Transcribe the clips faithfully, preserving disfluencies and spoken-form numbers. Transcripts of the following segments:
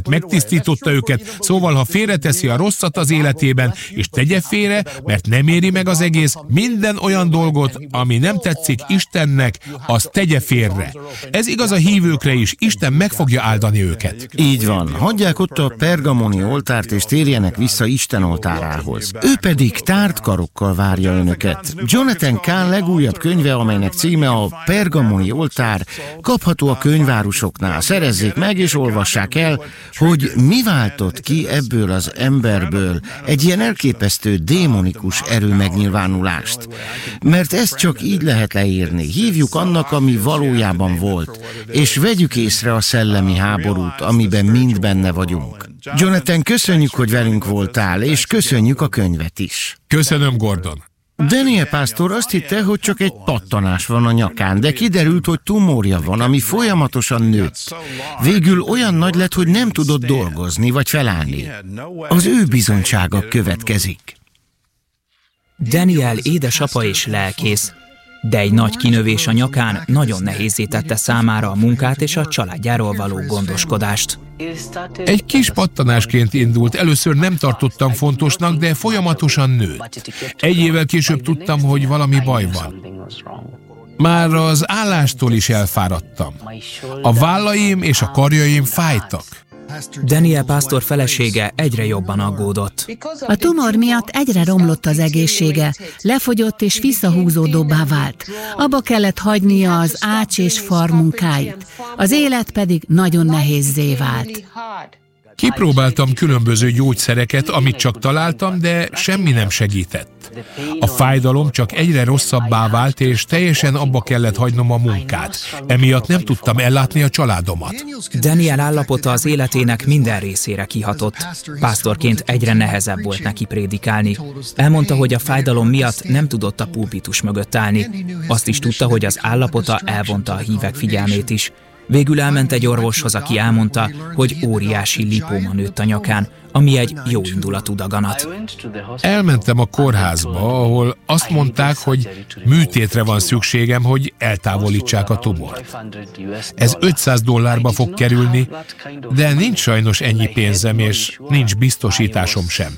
mert megtisztította őket, szóval ha félreteszi a rosszat az életében, és tegye félre, mert nem éri meg az egész, minden olyan dolgot, ami nem tetszik Istennek, azt tegye félre. Ez igaz a hívőkre is, Isten meg fogja áldani őket. Így van, hagyják ott a pergamoni oltárt, és térjenek vissza Isten oltárához. Ő pedig tárt karokkal várja önöket. Jonathan Cahn legújabb könyve, amelynek címe a Pergamoni oltár, kapható a könyvárusoknál. Szerezzék meg és olvassák el, hogy mi váltott ki ebből az emberből egy ilyen elképesztő démonikus erő megnyilvánulást. Mert ezt csak így lehet leírni. Hívjuk annak, ami valójában volt, és vegyük észre a szellemi háborút, amiben mind benne vagyunk. Jonathan, köszönjük, hogy velünk voltál, és köszönjük a könyvet is. Köszönöm, Gordon. Daniel pásztor azt hitte, hogy csak egy pattanás van a nyakán, de kiderült, hogy tumorja van, ami folyamatosan nőtt. Végül olyan nagy lett, hogy nem tudott dolgozni vagy felállni. Az ő bizonysága következik. Daniel édesapa és lelkész, de egy nagy kinövés a nyakán nagyon nehézzé tette számára a munkát és a családjáról való gondoskodást. Egy kis pattanásként indult, először nem tartottam fontosnak, de folyamatosan nőtt. Egy évvel később tudtam, hogy valami baj van. Már az állástól is elfáradtam. A vállaim és a karjaim fájtak. Daniel pásztor felesége egyre jobban aggódott. A tumor miatt egyre romlott az egészsége, lefogyott és visszahúzódóbbá vált. Abba kellett hagynia az ács és far munkáit. Az élet pedig nagyon nehézzé vált. Kipróbáltam különböző gyógyszereket, amit csak találtam, de semmi nem segített. A fájdalom csak egyre rosszabbá vált, és teljesen abba kellett hagynom a munkát. Emiatt nem tudtam ellátni a családomat. Daniel állapota az életének minden részére kihatott. Pásztorként egyre nehezebb volt neki prédikálni. Elmondta, hogy a fájdalom miatt nem tudott a pulpitus mögött állni. Azt is tudta, hogy az állapota elvonta a hívek figyelmét is. Végül elment egy orvoshoz, aki elmondta, hogy óriási lipóma nőtt a nyakán, ami egy jó indulatú daganat. Elmentem a kórházba, ahol azt mondták, hogy műtétre van szükségem, hogy eltávolítsák a tumort. Ez ötszáz dollárba fog kerülni, de nincs sajnos ennyi pénzem, és nincs biztosításom sem.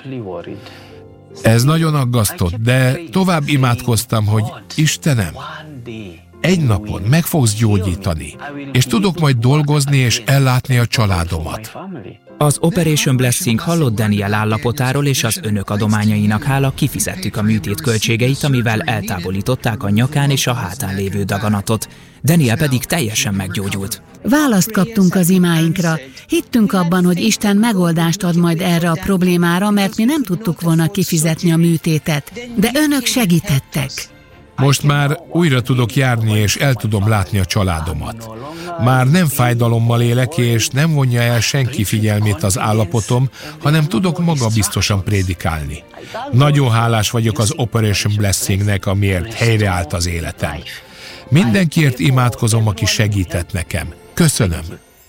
Ez nagyon aggasztott, de tovább imádkoztam, hogy Istenem, egy napon meg fogsz gyógyítani, és tudok majd dolgozni és ellátni a családomat. Az Operation Blessing hallott Daniel állapotáról, és az önök adományainak hála kifizettük a műtét költségeit, amivel eltávolították a nyakán és a hátán lévő daganatot. Daniel pedig teljesen meggyógyult. Választ kaptunk az imáinkra. Hittünk abban, hogy Isten megoldást ad majd erre a problémára, mert mi nem tudtuk volna kifizetni a műtétet. De önök segítettek. Most már újra tudok járni, és el tudom látni a családomat. Már nem fájdalommal élek, és nem vonja el senki figyelmét az állapotom, hanem tudok magabiztosan prédikálni. Nagyon hálás vagyok az Operation Blessingnek, amiért helyreállt az életem. Mindenkiért imádkozom, aki segített nekem. Köszönöm.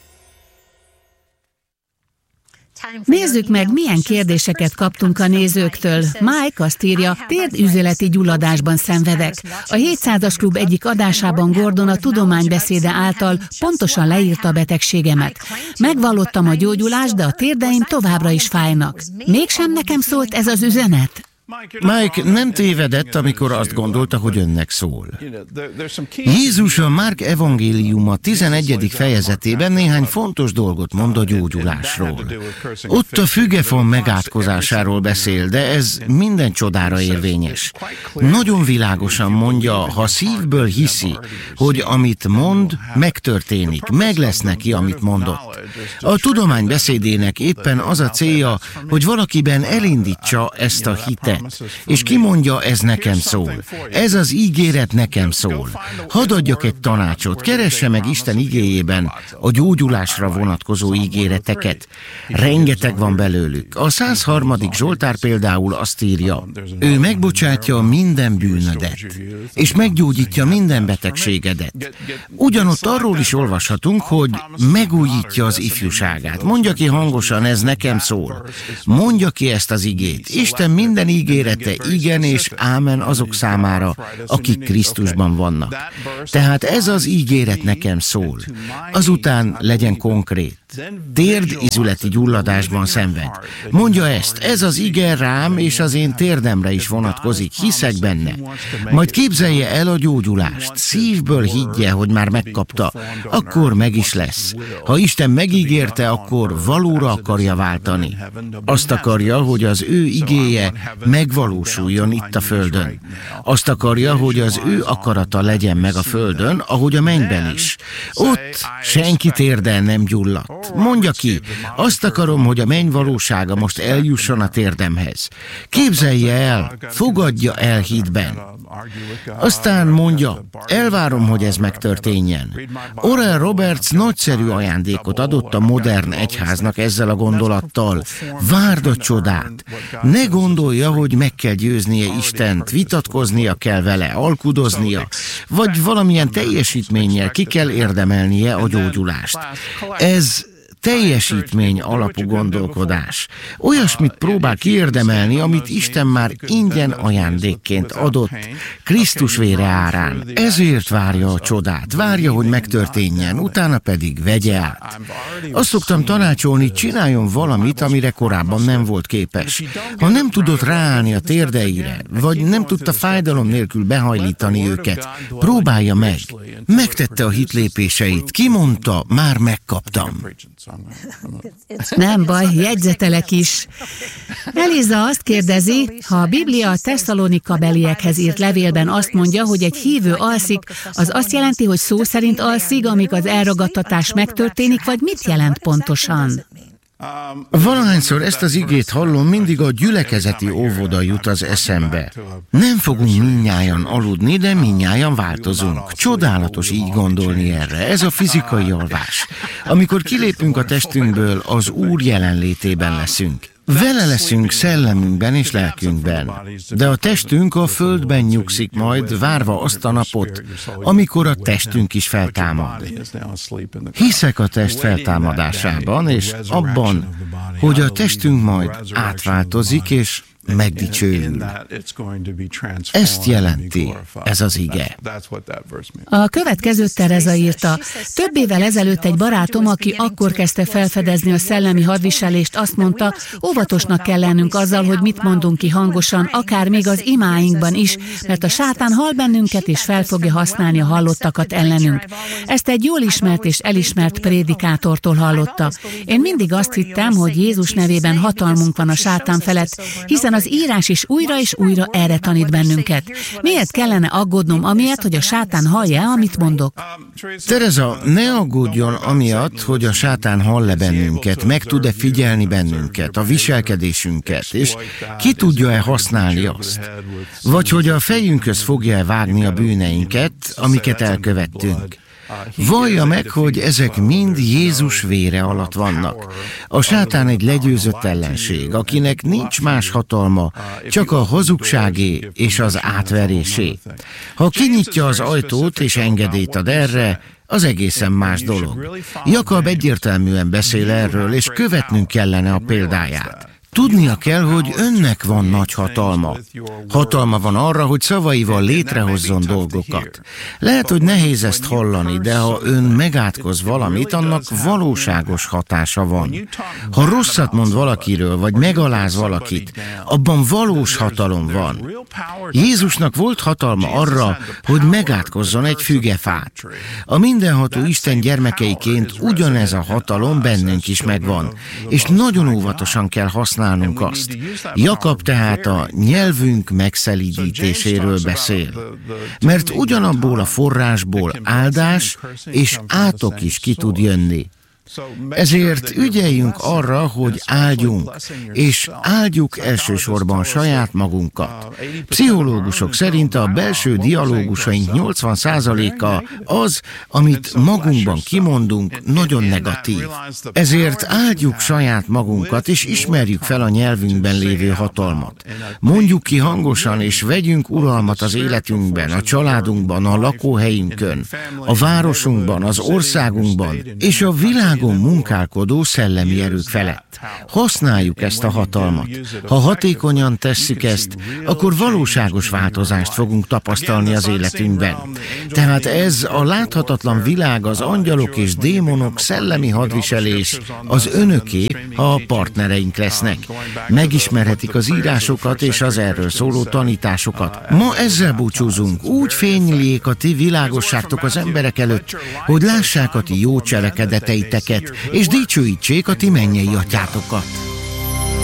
Nézzük meg, milyen kérdéseket kaptunk a nézőktől. Mike azt írja, térdüzéleti gyulladásban szenvedek. A hétszázas klub egyik adásában Gordon a tudománybeszéde által pontosan leírta a betegségemet. Megvallottam a gyógyulást, de a térdeim továbbra is fájnak. Mégsem nekem szólt ez az üzenet? Mike nem tévedett, amikor azt gondolta, hogy önnek szól. Jézus a Márk evangéliuma tizenegyedik fejezetében néhány fontos dolgot mond a gyógyulásról. Ott a fügefon megátkozásáról beszél, de ez minden csodára érvényes. Nagyon világosan mondja, ha szívből hiszi, hogy amit mond, megtörténik, meg lesz neki, amit mondott. A tudomány beszédének éppen az a célja, hogy valakiben elindítsa ezt a hitet, és kimondja, ez nekem szól. Ez az ígéret nekem szól. Hadd adjak egy tanácsot, keresse meg Isten igéjében a gyógyulásra vonatkozó ígéreteket. Rengeteg van belőlük. A száz harmadik Zsoltár például azt írja, ő megbocsátja minden bűnödet, és meggyógyítja minden betegségedet. Ugyanott arról is olvashatunk, hogy megújítja az ifjúságát. Mondja ki hangosan, ez nekem szól. Mondja ki ezt az igét. Isten minden ígérete igen és ámen azok számára, akik Krisztusban vannak. Tehát ez az ígéret nekem szól. Azután legyen konkrét. térdizületi gyulladásban szenved. Mondja ezt, ez az ige rám és az én térdemre is vonatkozik, hiszek benne. Majd képzelje el a gyógyulást, szívből higgye, hogy már megkapta, akkor meg is lesz. Ha Isten megígérte, akkor valóra akarja váltani. Azt akarja, hogy az ő igéje megvalósuljon itt a földön. Azt akarja, hogy az ő akarata legyen meg a földön, ahogy a mennyben is. Ott senki térde nem gyulladt. Mondja ki, azt akarom, hogy a menny valósága most eljusson a térdemhez. Képzelje el, fogadja el hitben. Aztán mondja, elvárom, hogy ez megtörténjen. Oral Roberts nagyszerű ajándékot adott a modern egyháznak ezzel a gondolattal. Várd a csodát. Ne gondolja, hogy meg kell győznie Istent, vitatkoznia kell vele, alkudoznia, vagy valamilyen teljesítménnyel ki kell érdemelnie a gyógyulást. Ez teljesítmény alapú gondolkodás. Olyasmit próbál kiérdemelni, amit Isten már ingyen ajándékként adott Krisztus vére árán. Ezért várja a csodát, várja, hogy megtörténjen, utána pedig vegye át. Azt szoktam tanácsolni, csináljon valamit, amire korábban nem volt képes. Ha nem tudott ráállni a térdeire, vagy nem tudta fájdalom nélkül behajlítani őket, próbálja meg. Megtette a hitlépéseit, kimondta, már megkaptam. Nem baj, jegyzetelek is. Eliza azt kérdezi, ha a Biblia a Tesszalonika beliekhez írt levélben azt mondja, hogy egy hívő alszik, az azt jelenti, hogy szó szerint alszik, amíg az elragadtatás megtörténik, vagy mit jelent pontosan? Valahányszor ezt az igét hallom, mindig a gyülekezeti óvoda jut az eszembe. Nem fogunk mindnyájan aludni, de mindnyájan változunk. Csodálatos így gondolni erre. Ez a fizikai alvás. Amikor kilépünk a testünkből, az Úr jelenlétében leszünk. Vele leszünk szellemünkben és lelkünkben, de a testünk a földben nyugszik majd, várva azt a napot, amikor a testünk is feltámad. Hiszek a test feltámadásában, és abban, hogy a testünk majd átváltozik, és megdicsőül. Ezt jelenti ez az ige. A következőt Tereza írta. Több évvel ezelőtt egy barátom, aki akkor kezdte felfedezni a szellemi hadviselést, azt mondta, óvatosnak kell lennünk azzal, hogy mit mondunk ki hangosan, akár még az imáinkban is, mert a sátán hall bennünket, és fel fogja használni a hallottakat ellenünk. Ezt egy jól ismert és elismert prédikátortól hallotta. Én mindig azt hittem, hogy Jézus nevében hatalmunk van a sátán felett, hiszen az írás is újra és újra erre tanít bennünket. Miért kellene aggódnom amiatt, hogy a sátán hallja, amit mondok? Tereza, ne aggódjon amiatt, hogy a sátán hall-e bennünket, meg tud-e figyelni bennünket, a viselkedésünket, és ki tudja-e használni azt? Vagy hogy a fejünkhöz fogja-e vágni a bűneinket, amiket elkövettünk? Vallja meg, hogy ezek mind Jézus vére alatt vannak. A sátán egy legyőzött ellenség, akinek nincs más hatalma, csak a hazugságé és az átverésé. Ha kinyitja az ajtót és engedélyt ad erre, az egészen más dolog. Jakab egyértelműen beszél erről, és követnünk kellene a példáját. Tudnia kell, hogy önnek van nagy hatalma. Hatalma van arra, hogy szavaival létrehozzon dolgokat. Lehet, hogy nehéz ezt hallani, de ha ön megátkoz valamit, annak valóságos hatása van. Ha rosszat mond valakiről, vagy megaláz valakit, abban valós hatalom van. Jézusnak volt hatalma arra, hogy megátkozzon egy fügefát. A mindenható Isten gyermekeiként ugyanez a hatalom bennünk is megvan, és nagyon óvatosan kell használni azt. Jakab tehát a nyelvünk megszelídítéséről beszél, mert ugyanabból a forrásból áldás és átok is ki tud jönni. Ezért ügyeljünk arra, hogy áldjunk, és áldjuk elsősorban saját magunkat. Pszichológusok szerint a belső dialógusaink nyolcvan százaléka az, amit magunkban kimondunk, nagyon negatív. Ezért áldjuk saját magunkat, és ismerjük fel a nyelvünkben lévő hatalmat. Mondjuk ki hangosan, és vegyünk uralmat az életünkben, a családunkban, a lakóhelyünkön, a városunkban, az országunkban, és a világ világon munkálkodó szellemi erők felett. Használjuk ezt a hatalmat. Ha hatékonyan tesszük ezt, akkor valóságos változást fogunk tapasztalni az életünkben. Tehát ez a láthatatlan világ, az angyalok és démonok szellemi hadviselés az önöké, ha a partnereink lesznek. Megismerhetik az írásokat és az erről szóló tanításokat. Ma ezzel búcsúzunk, úgy fényljék a ti világosságtok az emberek előtt, hogy lássák a ti jó cselekedeteiteket, és dicsőítsék a ti mennyei atyátokat.